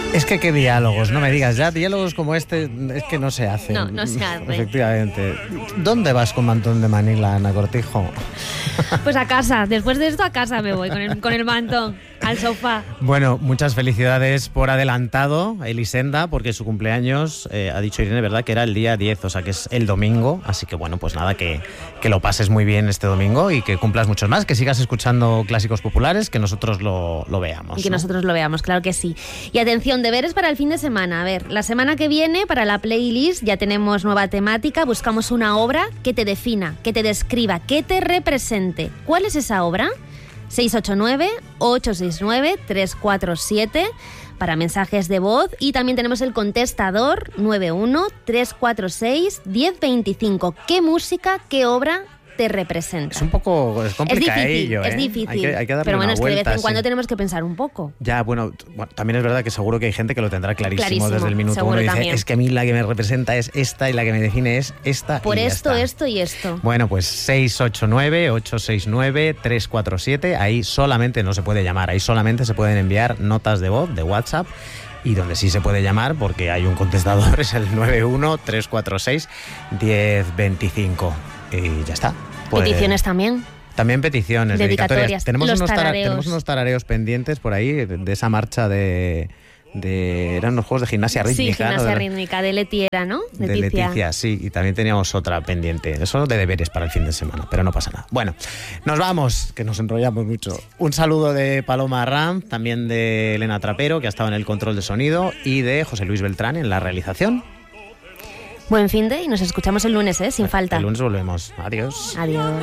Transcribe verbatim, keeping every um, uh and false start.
Es que qué diálogos, no me digas ya, diálogos como este es que no se hacen. No, no se hacen. Efectivamente. ¿Dónde vas con mantón de Manila, Ana Cortijo? Pues a casa, después de esto a casa me voy con el, con el mantón, al sofá. Bueno, muchas felicidades por adelantado a Elisenda, porque su cumpleaños, eh, ha dicho Irene, ¿verdad? Que era el día diez, o sea que es el domingo, así que bueno, pues nada, que, que lo pases muy bien este domingo y que cumplas muchos más, que sigas escuchando clásicos populares, que nosotros lo, lo veamos. Y que ¿no? nosotros lo veamos, claro que sí. Y atención, deberes para el fin de semana. A ver, la semana que viene, para la playlist, ya tenemos nueva temática, buscamos una obra que te defina, que te describa, que te represente. ¿Cuál es esa obra? seis ocho nueve, ocho seis nueve, tres cuatro siete para mensajes de voz, y también tenemos el contestador nueve uno, tres cuatro seis, uno cero dos cinco. ¿Qué música, qué obra te representa? Es un poco es complicadillo, es difícil, ¿eh? es difícil. Hay que, hay que darle pero bueno, una es que de vuelta, vez en cuando sí. tenemos que pensar un poco. Ya, bueno, t- bueno, también es verdad que seguro que hay gente que lo tendrá clarísimo, Clarísimo, desde el minuto seguro uno y dice, también. es que a mí la que me representa es esta y la que me define es esta. Por y ya esto, está. esto y esto. Bueno, pues seis ocho nueve, ocho seis nueve, tres cuatro siete, ahí solamente no se puede llamar, ahí solamente se pueden enviar notas de voz de WhatsApp, y donde sí se puede llamar, porque hay un contestador, es el nueve uno, tres cuatro seis, uno cero dos cinco. Y ya está. Pues, Peticiones también. también peticiones, Dedicatorias, dedicatorias. Tenemos los unos, tara- tarareos. tenemos unos tarareos pendientes por ahí, de, de esa marcha de, de... Eran unos juegos de gimnasia rítmica. Sí, gimnasia ¿no? De- rítmica de Letiera, ¿no? De Leticia, sí, y también teníamos otra pendiente, eso de deberes para el fin de semana, pero no pasa nada. Bueno, nos vamos, que nos enrollamos mucho. Un saludo de Paloma Ram, también de Elena Trapero, que ha estado en el control de sonido, y de José Luis Beltrán en la realización. Buen fin de y nos escuchamos el lunes, ¿eh? Sin falta. El lunes volvemos. Adiós. Adiós.